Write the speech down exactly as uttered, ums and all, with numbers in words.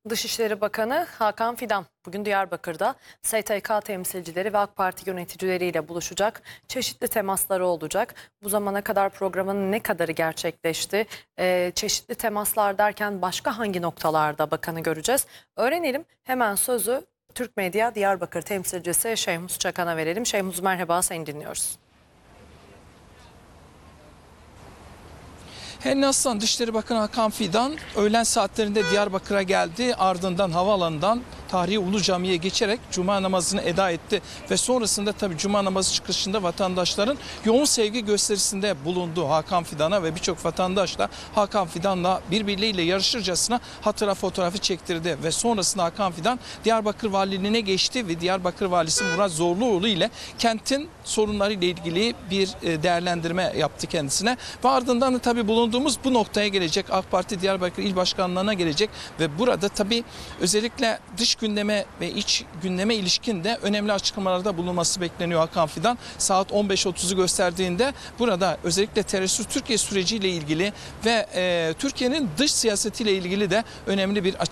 Dışişleri Bakanı Hakan Fidan bugün Diyarbakır'da S T K temsilcileri ve AK Parti yöneticileriyle buluşacak. Çeşitli temasları olacak. Bu zamana kadar programın ne kadarı gerçekleşti? Ee, çeşitli temaslar derken başka hangi noktalarda bakanı göreceğiz? Öğrenelim. Hemen sözü Türk Medya Diyarbakır temsilcisi Şehmus Çakan'a verelim. Şehmus merhaba, seni dinliyoruz. Her nasılsa Dışişleri Bakanı Hakan Fidan öğlen saatlerinde Diyarbakır'a geldi. Ardından havaalanından Tarihi Ulu Cami'ye geçerek Cuma namazını eda etti. Ve sonrasında tabii Cuma namazı çıkışında vatandaşların yoğun sevgi gösterisinde bulundu Hakan Fidan'a ve birçok vatandaş da Hakan Fidan'la birbirleriyle yarışırcasına hatıra fotoğrafı çektirdi. Ve sonrasında Hakan Fidan Diyarbakır Valiliğine geçti ve Diyarbakır Valisi Murat Zorluoğlu ile kentin sorunlarıyla ilgili bir değerlendirme yaptı kendisine. Ve ardından da tabii bulunduğumuz bu noktaya gelecek. AK Parti Diyarbakır İl Başkanlığı'na gelecek ve burada tabii özellikle dış gündeme ve iç gündeme ilişkin de önemli açıklamalarda bulunması bekleniyor Hakan Fidan. Saat on beş otuzu gösterdiğinde burada özellikle terörsüz Türkiye süreciyle ilgili ve e, Türkiye'nin dış siyasetiyle ilgili de önemli bir açıklama